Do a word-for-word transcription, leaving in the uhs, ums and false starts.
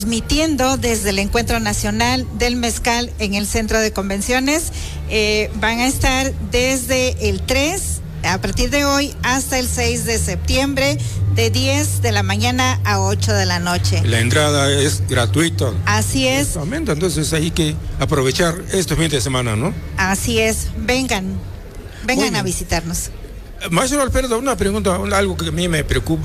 Transmitiendo desde el Encuentro Nacional del Mezcal en el Centro de Convenciones. Eh, van a estar desde el tres, a partir de hoy, hasta el seis de septiembre, de diez de la mañana a ocho de la noche. La entrada es gratuita. Así es. Exactamente, entonces hay que aprovechar estos fines de semana, ¿no? Así es. Vengan, vengan a visitarnos. Maestro Alfredo, una pregunta, algo que a mí me preocupa.